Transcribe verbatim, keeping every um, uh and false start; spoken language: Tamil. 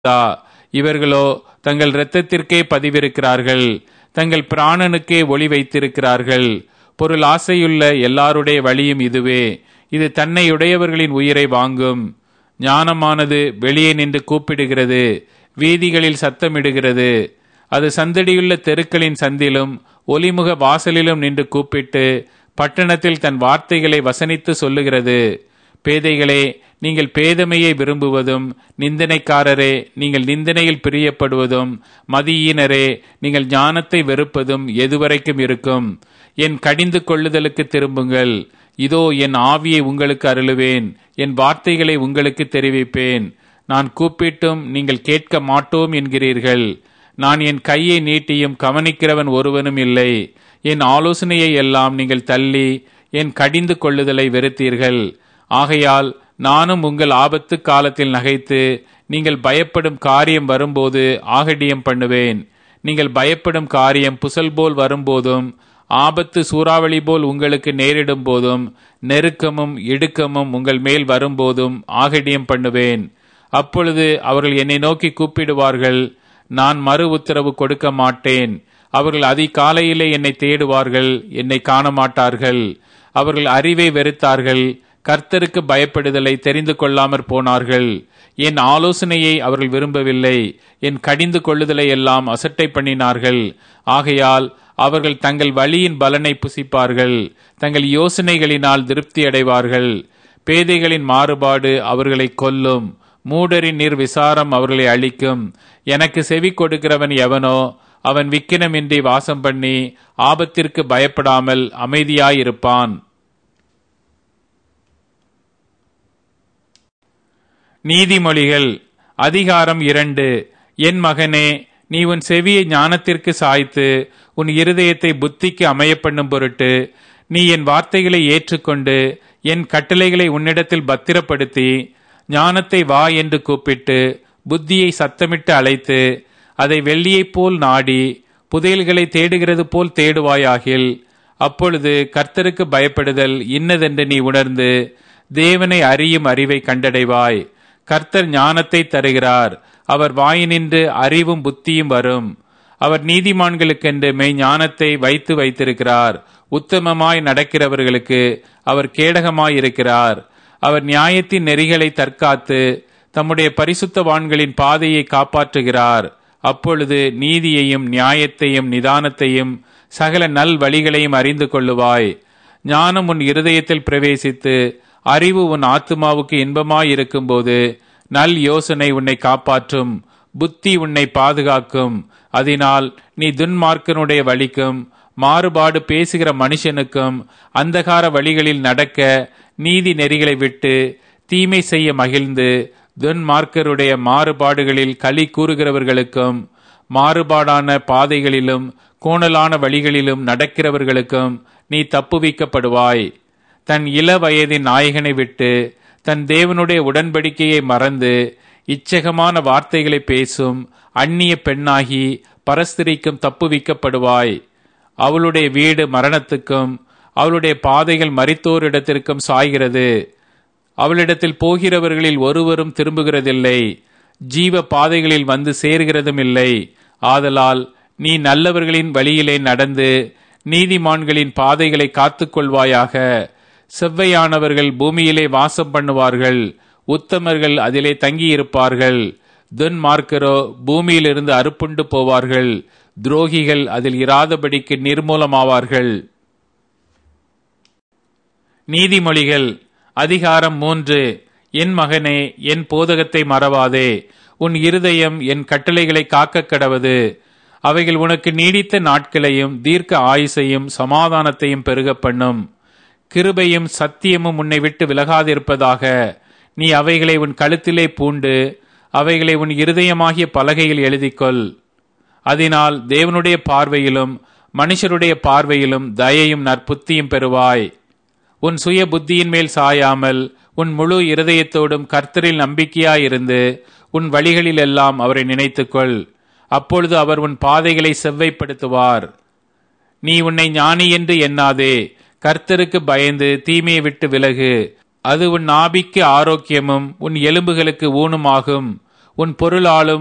இவர்களோ தங்கள் இரத்தத்திற்கே பதிவிருக்கிறார்கள், தங்கள் பிராணனுக்கே ஒளி வைத்திருக்கிறார்கள். பொருள் ஆசையுள்ள எல்லாருடைய வழியும் இதுவே, இது தன்னையுடையவர்களின் உயிரை வாங்கும். ஞானமானது வெளியே நின்று கூப்பிடுகிறது, வீதிகளில் சத்தமிடுகிறது. அது சந்தடியுள்ள தெருக்களின் சந்திலும் ஒலிமுக வாசலிலும் நின்று கூப்பிட்டு பட்டணத்தில் தன் வார்த்தைகளை வசனித்து சொல்லுகிறது. பேதைகளே, நீங்கள் பேதமையை விரும்புவதும், நிந்தனைக்காரரே நீங்கள் நிந்தனையில் பிரியப்படுவதும், மதியீனரே நீங்கள் ஞானத்தை வெறுப்பதும் எதுவரைக்கும் இருக்கும்? என் கடிந்து கொள்ளுதலுக்கு திரும்புங்கள். இதோ என் ஆவியை உங்களுக்கு அருளுவேன், என் வார்த்தைகளை உங்களுக்கு தெரிவிப்பேன். நான் கூப்பிட்டும் நீங்கள் கேட்க மாட்டோம் என்கிறீர்கள். நான் என் கையை நீட்டியும் கவனிக்கிறவன் ஒருவனும் இல்லை. என் ஆலோசனையை எல்லாம் நீங்கள் தள்ளி என் கடிந்து கொள்ளுதலை வெறுத்தீர்கள். ஆகையால் நானும் உங்கள் ஆபத்து காலத்தில் நகைத்து நீங்கள் பயப்படும் காரியம் வரும்போது ஆகடியம் பண்ணுவேன். நீங்கள் பயப்படும் காரியம் புசல் போல் வரும்போதும், ஆபத்து சூறாவளி போல் உங்களுக்கு நேரிடும் போதும், நெருக்கமும் இடுக்கமும் உங்கள் மேல் வரும்போதும் ஆகடியம் பண்ணுவேன். அப்பொழுது அவர்கள் என்னை நோக்கி கூப்பிடுவார்கள், நான் மறு உத்தரவு கொடுக்க மாட்டேன். அவர்கள் அதிகாலையிலே என்னை தேடுவார்கள், என்னை காண மாட்டார்கள். அவர்கள் அறிவை வெறுத்தார்கள், கர்த்தருக்கு பயப்படுதலை தெரிந்து கொள்ளாமற் போனார்கள். என் ஆலோசனையை அவர்கள் விரும்பவில்லை, என் கடிந்து கொள்ளுதலை எல்லாம் அசட்டை பண்ணினார்கள். ஆகையால் அவர்கள் தங்கள் வழியின் பலனை புசிப்பார்கள், தங்கள் யோசனைகளினால் திருப்தி அடைவார்கள். பேதைகளின் மாறுபாடு அவர்களை கொல்லும், மூடரின் நிர்விசாரம் அவர்களை அழிக்கும். எனக்கு செவி கொடுக்கிறவன் எவனோ அவன் விக்கினமின்றி வாசம் பண்ணி ஆபத்திற்கு பயப்படாமல் அமைதியாயிருப்பான். நீதிமொழிகள் அதிகாரம் இரண்டு. என் மகனே, நீ உன் செவியை ஞானத்திற்கு சாய்த்து உன் இருதயத்தை புத்திக்கு அமைய பண்ணும் பொருட்டு நீ என் வார்த்தைகளை ஏற்றுக்கொண்டு என் கட்டளைகளை உன்னிடத்தில் பத்திரப்படுத்தி ஞானத்தை வா என்று கூப்பிட்டு புத்தியை சத்தமிட்டு அழைத்து அதை வெள்ளியைப் போல் நாடி புதையல்களை தேடுகிறது போல் தேடுவாயாகில், அப்பொழுது கர்த்தருக்கு பயப்படுதல் இன்னதென்று நீ உணர்ந்து தேவனை அறியும் அறிவை கண்டடைவாய். கர்த்தர் ஞானத்தை தருகிறார், அவர் வாயினின்று அறிவும் புத்தியும் வரும். அவர் நீதிமான்களுக்கென்று மெய் ஞானத்தை வைத்து வைத்திருக்கிறார். உத்தமமாய் நடக்கிறவர்களுக்கு அவர் கேடகமாயிருக்கிறார். அவர் நியாயத்தின் நெறிகளை தற்காத்து தம்முடைய பரிசுத்தவான்களின் பாதையை காப்பாற்றுகிறார். அப்பொழுது நீதியையும் நியாயத்தையும் நிதானத்தையும் சகல நல் வழிகளையும் அறிந்து கொள்ளுவாய். ஞானம் உன் இருதயத்தில் பிரவேசித்து அறிவு உன் ஆத்துமாவுக்கு இன்பமாயிருக்கும் போது நல் யோசனை உன்னை காப்பாற்றும், புத்தி உன்னை பாதுகாக்கும். அதனால் நீ துன்மார்க்கனுடைய வழிக்கும் மாறுபாடு பேசுகிற மனுஷனுக்கும் அந்தகார வழிகளில் நடக்க நீதி நெறிகளை விட்டு தீமை செய்ய மகிழ்ந்து துன்மார்க்கருடைய மாறுபாடுகளில் களி கூறுகிறவர்களுக்கும் மாறுபாடான பாதைகளிலும் கோணலான வழிகளிலும் நடக்கிறவர்களுக்கும் நீ தப்புவிக்கப்படுவாய். தன் இள வயதின் நாயகனை விட்டு தன் தேவனுடைய உடன்படிக்கையை மறந்து இச்சகமான வார்த்தைகளை பேசும் அந்நிய பெண்ணாகி பரஸ்திரிக்கும் தப்புவிக்கப்படுவாய். அவளுடைய வீடு மரணத்துக்கும் அவளுடைய பாதைகள் மரித்தோரிடத்திற்கும் சாய்கிறது. அவளிடத்தில் போகிறவர்களில் ஒருவரும் திரும்புகிறதில்லை, ஜீவ பாதைகளில் வந்து சேர்கிறதும் இல்லை. ஆதலால் நீ நல்லவர்களின் வழியிலே நடந்து நீதிமான்களின் பாதைகளை காத்துக்கொள்வாயாக. செவ்வையானவர்கள் பூமியிலே வாசம் பண்ணுவார்கள், உத்தமர்கள் அதிலே தங்கியிருப்பார்கள். துன்மார்க்கரோ பூமியிலிருந்து அறுப்புண்டு போவார்கள், துரோகிகள் அதில் இராதபடிக்கு நிர்மூலமாவார்கள். நீதிமொழிகள் அதிகாரம் மூன்று. என் மகனே, என் போதகத்தை மறவாதே. உன் இருதயம் என் கட்டளைகளை காக்க கடவது. அவைகள் உனக்கு நீடித்த நாட்களையும் தீர்க்க ஆயுசையும் சமாதானத்தையும் பெருக பண்ணும். கிருபையும் சத்தியமும் உன்னை விட்டு விலகாதிருப்பதாக. நீ அவைகளை உன் கழுத்திலே பூண்டு அவைகளை உன் இருதயமாகிய பலகையில் எழுதிக்கொள். அதனால் தேவனுடைய பார்வையிலும் மனுஷருடைய பார்வையிலும் தயையும் நற்புத்தியும் பெறுவாய். உன் சுய புத்தியின் மேல் சாயாமல் உன் முழு இருதயத்தோடும் கர்த்தரில் நம்பிக்கையாயிருந்து உன் வழிகளில் எல்லாம் அவரை நினைத்துக்கொள். அப்பொழுது அவர் உன் பாதைகளை செவ்வைப்படுத்துவார். நீ உன்னை ஞானி என்று எண்ணாதே, கர்த்தருக்கு பயந்து தீமையை விட்டு விலகு. அது உன் நாபிக்கு ஆரோக்கியமும் உன் எலும்புகளுக்கு ஊனுமாகும். உன் பொருளாலும்